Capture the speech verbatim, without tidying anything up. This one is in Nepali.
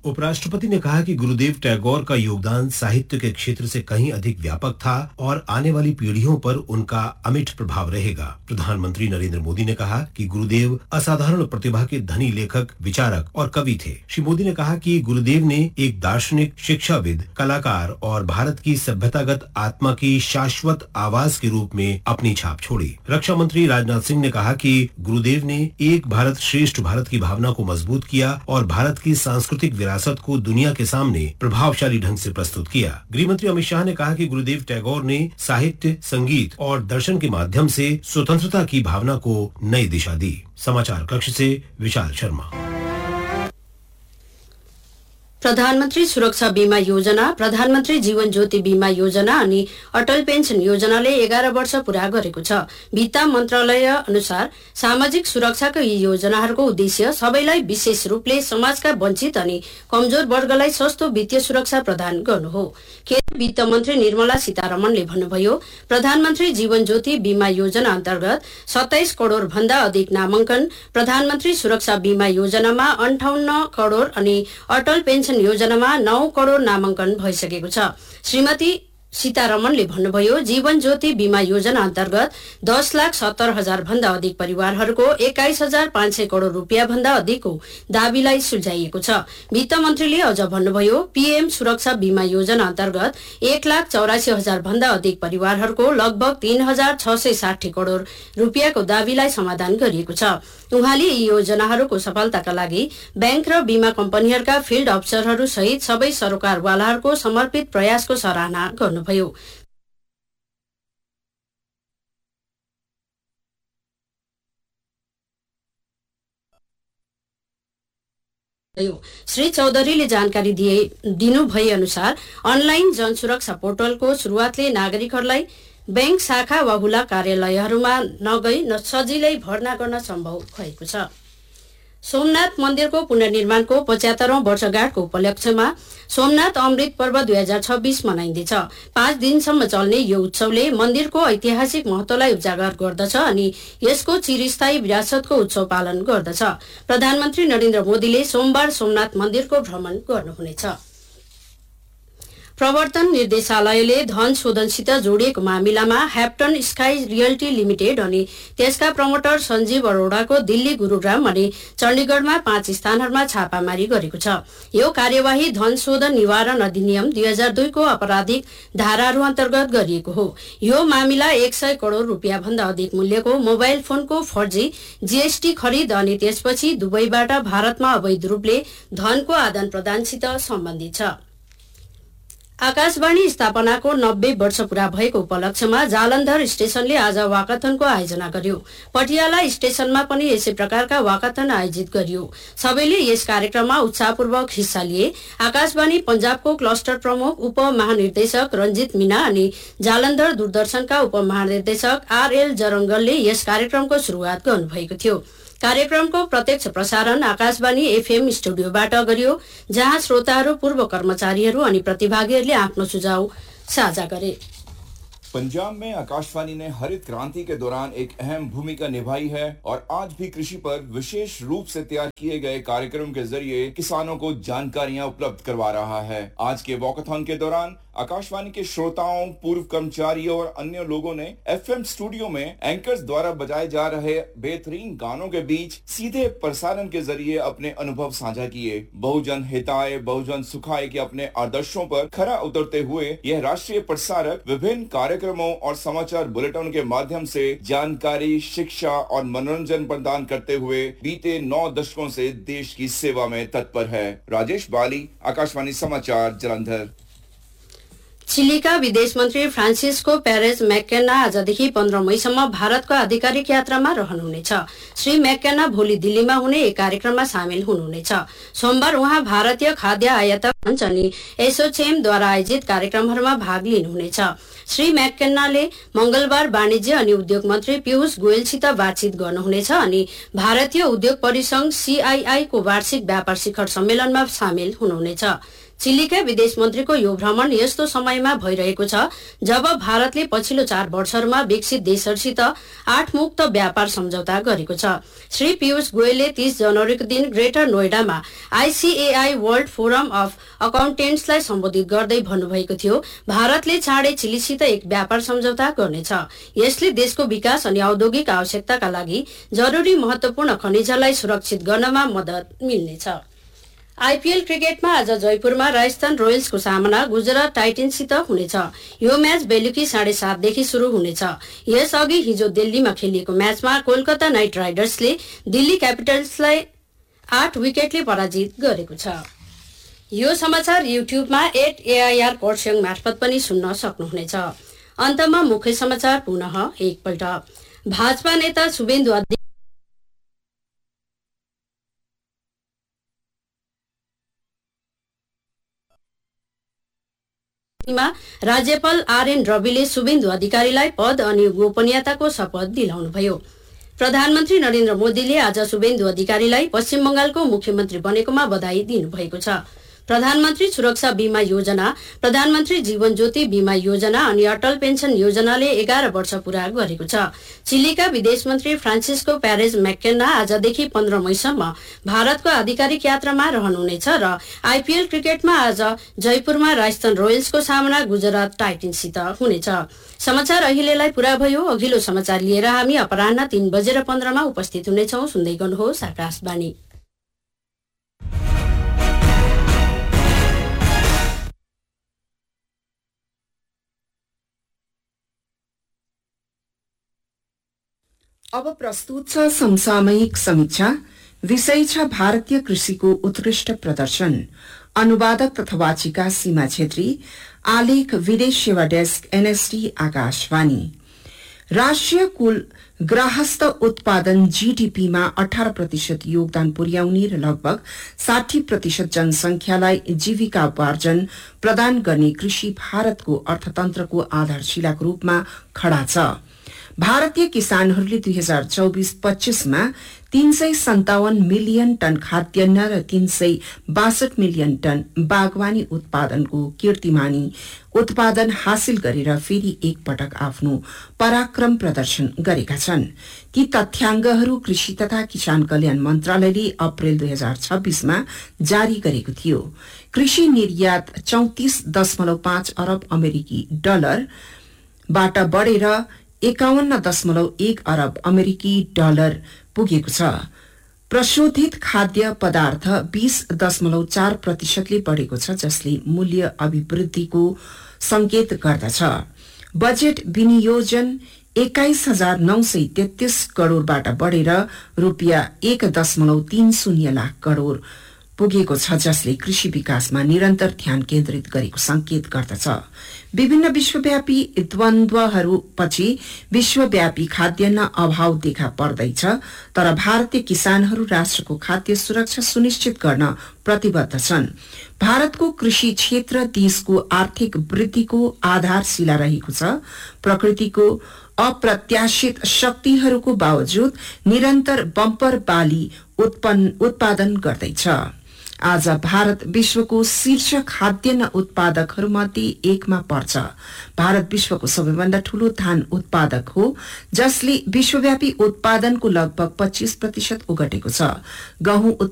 उपराष्ट्रपति ने कहा कि गुरुदेव टैगोर का योगदान साहित्य के क्षेत्र से कहीं अधिक व्यापक था और आने वाली पीढ़ियों पर उनका अमिट प्रभाव रहेगा। प्रधानमंत्री नरेंद्र मोदी ने कहा कि गुरुदेव असाधारण प्रतिभा के धनी लेखक, विचारक और कवि थे। श्री मोदी ने कहा कि गुरुदेव ने एक दार्शनिक, शिक्षाविद, कलाकार और भारत की सभ्यतागत आत्मा की शाश्वत आवाज के रूप में अपनी छाप छोड़ी। रक्षा मंत्री राजनाथ सिंह ने कहा कि गुरुदेव ने एक भारत श्रेष्ठ भारत की भावना को मजबूत किया और भारत की सांस्कृतिक विरासत को दुनिया के सामने प्रभावशाली ढंग से प्रस्तुत किया। गृह मंत्री अमित शाह ने कहा कि गुरुदेव टैगोर ने साहित्य, संगीत और दर्शन के माध्यम से स्वतंत्रता की भावना को नई दिशा दी। समाचार कक्ष से विशाल शर्मा। प्रधानमन्त्री सुरक्षा बीमा योजना, प्रधानमन्त्री जीवन ज्योति बीमा योजना अनि अटल पेन्सन योजनाले एघार वर्ष पूरा गरेको छ। वित्त मन्त्रालय अनुसार सामाजिक सुरक्षाका यी योजनाहरूको उद्देश्य सबैलाई, विशेष रूपले समाजका वञ्चित अनि कमजोर वर्गलाई सस्तो वित्तीय सुरक्षा प्रदान गर्नु हो। केन्द्रीय वित्त मन्त्री निर्मला सीतारमणले भन्नुभयो, प्रधानमन्त्री जीवन ज्योति बीमा योजना अन्तर्गत सत्ताइस करोड़ भन्दा अधिक नामाङ्कन, प्रधानमन्त्री सुरक्षा बीमा योजनामा अन्ठाउन्न करोड़ अनि अटल पेन्सन योजनामा नौ करोड़ नामाङ्कन भइसकेको छ। श्रीमती सीतारमणले भन्नुभयो, जीवन ज्योति बीमा योजना अन्तर्गत दस लाख सत्तर हजार भन्दा अधिक परिवारहरूको एक्काइस हजार पाँच सय करोड़ रूपियाँ भन्दा अधिकको दावीलाई सुल्झाइएको छ। वित्त मन्त्रीले अझ भन्नुभयो, पीएम सुरक्षा बीमा योजना अन्तर्गत एक लाख चौरासी हजार भन्दा अधिक परिवारहरूको लगभग तीन हजार छ सय साठी करोड़ रूपियाँको दावीलाई समाधान गरिएको छ। उहाँले यी योजनाहरूको सफलताका लागि बैंक र बीमा कम्पनीहरूका फिल्ड अफसरहरू सहित सबै सरकारवालाहरूको समर्पित प्रयासको सराहना गर्नुभयो। श्री चौधरीले जानकारी दिए दिनु भए अनुसार अनलाइन जनसुरक्षा पोर्टलको शुरूआतले नागरिकहरूलाई बैंक शाखा वा हुला कार्यालयहरूमा नगई सजिलै भर्ना गर्न सम्भव भएको छ। सोमनाथ मन्दिरको पुनर्निर्माणको पचहत्तरौं वर्षगाँठको उपलक्ष्यमा सोमनाथ अमृत पर्व दुई हजार छब्बीस मनाइँदैछ। पाँच दिनसम्म चल्ने यो उत्सवले मन्दिरको ऐतिहासिक महत्वलाई उजागर गर्दछ अनि यसको चिरस्थायी विरासतको उत्सव पालन गर्दछ। प्रधानमन्त्री नरेन्द्र मोदीले सोमबार सोमनाथ मन्दिरको भ्रमण गर्नुहुनेछ। प्रवर्तन निर्देशालयले धन शोधनसित जोडिएको मामिलामा ह्याप्टन स्काई रियल्टी लिमिटेड अनि त्यसका प्रमोटर सञ्जीव अरोडाको दिल्ली, गुरुग्राम अनि चण्डीगढमा पाँच स्थानहरूमा छापामारी गरेको छ। यो कार्यवाही धन शोधन निवारण अधिनियम दुई हजार दुई को आपराधिक धाराहरू अन्तर्गत गरिएको हो। यो मामिला एक सय करोड़ रूपियाँ भन्दा अधिक मूल्यको मोबाइल फोनको फर्जी जीएसटी खरिद अनि त्यसपछि दुबईबाट भारतमा अवैध रूपले धनको आदान प्रदानसित सम्बन्धित छ। आकाशवाणी स्थापनाको नब्बे वर्ष पूरा भएको उपलक्ष्यमा जालन्धर स्टेशनले आज वाकाथनको आयोजना गर्यो। पटियाला स्टेशनमा पनि यसै प्रकारका वाकाथन आयोजित गरियो। सबैले यस कार्यक्रममा उत्साहपूर्वक हिस्सा लिए। आकाशवाणी पंजाबको क्लस्टर प्रमुख उप महानिर्देशक रञ्जित मीना अनि जालन्धर दूरदर्शनका उप महानिर्देशक आरएल जरङ्गलले यस कार्यक्रमको शुरूआत गर्नुभएको थियो। कार्यक्रमको प्रत्यक्ष प्रसारण आकाशवाणी एफएम स्टुडियोबाट गरियो, जहाँ श्रोताहरू, पूर्व कर्मचारीहरू अनि प्रतिभागीहरूले आफ्नो सुझाव साझा गरे। पंजाब में आकाशवाणी ने हरित क्रांति के दौरान एक अहम भूमिका निभाई है और आज भी कृषि पर विशेष रूप से तैयार किए गए कार्यक्रम के जरिए किसानों को जानकारियां उपलब्ध करवा रहा है। आज के वॉकाथॉन के दौरान आकाशवाणी के श्रोताओं, पूर्व कर्मचारियों और अन्य लोगों ने एफएम स्टूडियो में एंकर्स द्वारा बजाए जा रहे बेहतरीन गानों के बीच सीधे प्रसारण के जरिए अपने अनुभव साझा किए। बहुजन हिताय बहुजन सुखाय के अपने आदर्शों पर खरा उतरते हुए यह राष्ट्रीय प्रसारक विभिन्न कार्यक्रमों और समाचार बुलेटिन के माध्यम से जानकारी, शिक्षा और मनोरंजन प्रदान करते हुए बीते नौ दशकों से देश की सेवा में तत्पर है। राजेश बाली, आकाशवाणी समाचार, जालंधर। चिलीका विदेश मन्त्री फ्रान्सिस्को पेरेज मैकेन्ना आजदेखि पन्ध्र मईसम्म भारतको आधिकारिक यात्रामा रहनुहुनेछ। श्री मैकेन्ना भोलि दिल्लीमा हुने एक कार्यक्रममा सामेल हुनुहुनेछ। सोमबार उहाँ भारतीय खाद्य आयात मञ्च अनि एसोचेमद्वारा आयोजित कार्यक्रमहरूमा भाग लिनुहुनेछ। श्री मैकेन्नाले मंगलबार वाणिज्य अनि उद्योग मन्त्री पीयूष गोयलसित बातचित गर्नुहुनेछ अनि भारतीय उद्योग परिसंघ सीआईआई को वार्षिक व्यापार शिखर सम्मेलनमा सामेल हुनुहुनेछ। चिलीका विदेश मन्त्रीको यो भ्रमण यस्तो समयमा भइरहेको छ जब भारतले पछिल्लो चार वर्षहरूमा विकसित देशहरूसित आठ मुक्त व्यापार सम्झौता गरेको छ। श्री पीयूष गोयलले तीस जनवरीको दिन greater नोएडामा ICAI world forum of अकाउन्टेन्ट्सलाई सम्बोधित गर्दै भन्नुभएको थियो, भारतले चाँडै चिलीसित एक व्यापार सम्झौता गर्नेछ। यसले देशको विकास अनि औद्योगिक आवश्यकताका लागि जरुरी महत्वपूर्ण खनिजलाई सुरक्षित गर्नमा मद्दत मिल्नेछ। आईपीएल क्रिकेटमा आज जयपुरमा राजस्थान रोयल्सको सामना गुजरात टाइटन्ससित हुनेछ। यो म्याच बेलुकी साढे सातदेखि शुरू हुनेछ। यसअघि हिजो दिल्लीमा खेलिएको म्याचमा कोलकाता नाइट राइडर्सले दिल्ली क्यापिटल्सलाई आठ विकेटले पराजित गरेको छ। यो समाचार युट्युबमा एट एआईआर कर्स्याङ मार्फत पनि सुन्न सक्नुहुनेछ। अन्तमा मुख्य समाचार पुनः एकपल्ट। भाजपा नेता शुभेन्दु अधिकारी राज्यपाल आरएन रविले शुभेन्दु अधिकारीलाई पद अनि गोपनीयताको शपथ दिलाउनुभयो। प्रधानमन्त्री नरेन्द्र मोदीले आज शुभेन्दु अधिकारीलाई पश्चिम बंगालको मुख्यमन्त्री बनेकोमा बधाई दिनुभएको छ। प्रधानमन्त्री सुरक्षा बीमा योजना, प्रधानमन्त्री जीवन ज्योति बीमा योजना अनि अटल पेन्सन योजनाले एघार वर्ष पूरा गरेको छ। चिलीका विदेश मन्त्री फ्रान्सिस्को प्यारेज मैकेन्ना आजदेखि पन्ध्र मईसम्म भारतको आधिकारिक यात्रामा रहनुहुनेछ र आईपीएल क्रिकेटमा आज जयपुरमा राजस्थान रोयल्सको सामना गुजरात टाइटन्ससित हुनेछ। समाचार अहिलेलाई पूरा भयो। अघिल्लो समाचार लिएर हामी अपराह्न तीन बजेर पन्ध्रमा उपस्थित हुनेछौं। सुन्दै गर्नुहोस् आकाशवाणी। अब प्रस्तुत छ समसामयिक समीक्षा। विषय छ भारतीय कृषिको उत्कृष्ट प्रदर्शन। अनुवादक तथा वाचिका सीमा छेत्री। आलेख विदेश सेवा डेस्क एनएसडी आकाशवाणी। राष्ट्रिय कुल गृहस्थ उत्पादन जीडीपीमा अठारह प्रतिशत योगदान पुर्याउने र लगभग साठी प्रतिशत जनसंख्यालाई जीविकापार्जन प्रदान गर्ने कृषि भारतको अर्थतन्त्रको आधारशिलाको रूपमा खड़ा छ। भारतीय किसानहरूले दुई हजार चौबीस पच्चीसमा तीन सय सन्तावन मिलियन टन खाद्यान्न र तीन सय बासठ मिलियन टन बागवानी उत्पादनको कीर्तिमानी उत्पादन हासिल गरेर फेरि एक पटक आफ्नो पराक्रम प्रदर्शन गरेका छन्। ती तथ्याङ्कहरू कृषि तथा किसान कल्याण मन्त्रालयले अप्रेल दुई हजार छब्बीसमा जारी गरेको थियो। कृषि निर्यात चौतिस दशमलव पाँच अरब अमेरिकी डलरबाट बढेर एकाउन्न दशमलव एक अरब अमेरिकी डलर पुगेको छ। प्रशोधित खाद्य पदार्थ बीस दशमलव चार प्रतिशतले बढ़ेको छ, जसले मूल्य अभिवृद्धिको संकेत गर्दछ। बजेट विनियोजन एक्काइस हजार नौ सय तेत्तीस करोड़बाट बढ़ेर रूपियाँ एक दशमलव तीन शून्य लाख करोड़ पुगेको छ, जसले कृषि विकासमा निरन्तर ध्यान केन्द्रित गरेको संकेत गर्दछ। विभिन्न विश्वव्यापी द्वन्द्वहरूपछि विश्वव्यापी खाद्यान्न अभाव देखा पर्दैछ, तर भारतीय किसानहरू राष्ट्रको खाद्य सुरक्षा सुनिश्चित गर्न प्रतिबद्ध छन्। भारतको कृषि क्षेत्र देशको आर्थिक वृद्धिको आधारशिला रहेको छ। प्रकृतिको अप्रत्याशित शक्तिहरूको बावजुद निरन्तर बम्पर बाली उत्पादन गर्दैछ। आज भारत विश्वको शीर्ष खाद्यान्न उत्पादकहरूमध्ये एकमा पर्छ। भारत विश्वको सबैभन्दा ठूलो धान उत्पादक हो, जसले विश्वव्यापी उत्पादनको लगभग पच्चीस प्रतिशत ओगटेको छ। गहुँ